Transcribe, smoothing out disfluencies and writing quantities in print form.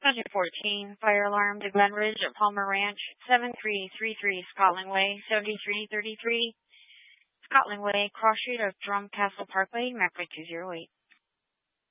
Subject 14, fire alarm to Glen Ridge at Palmer Ranch, 7333 Scotland Way, 7333 Scotland Way, cross street of Drum Castle Parkway, MAC 208.